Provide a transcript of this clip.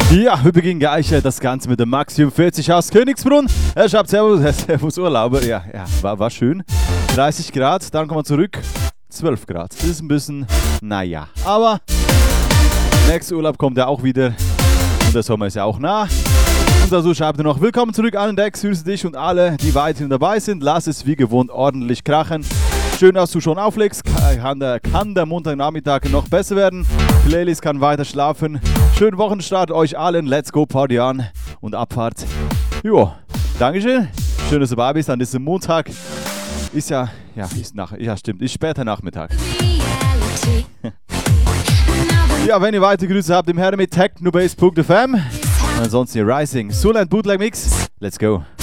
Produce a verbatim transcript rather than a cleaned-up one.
Ja, wir beginnen gleich äh, das Ganze mit dem Maximum vierzig aus Königsbrunn. Er schreibt Servus, äh, Servus Urlauber. Ja, ja, war, war schön. dreißig Grad, dann kommen wir zurück. zwölf Grad. Das ist ein bisschen, naja. Aber nächster Urlaub kommt ja auch wieder. Und der Sommer ist ja auch nah. Und dazu schreibt er noch, willkommen zurück an den Decks, grüße dich und alle, die weiterhin dabei sind. Lass es wie gewohnt ordentlich krachen. Schön, dass du schon auflegst. Kann der, kann der Montagnachmittag noch besser werden. Playlist kann weiter schlafen. Schönen Wochenstart euch allen. Let's go Party an und Abfahrt. Jo, Dankeschön. Schön, dass du dabei bist an diesem Montag. Ist ja, ja, ist nach, ja stimmt, ist später Nachmittag. Ja, wenn ihr weitere Grüße habt, im Herren mit technobase punkt f m. Und ansonsten Rising, Soul and Bootleg Mix. Let's go.